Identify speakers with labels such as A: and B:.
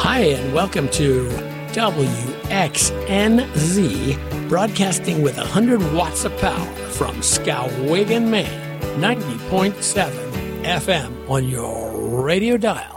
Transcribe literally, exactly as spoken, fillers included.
A: Hi, and welcome to W X N Z, broadcasting with one hundred watts of power from Skowhegan, Maine, ninety point seven F M on your radio dial.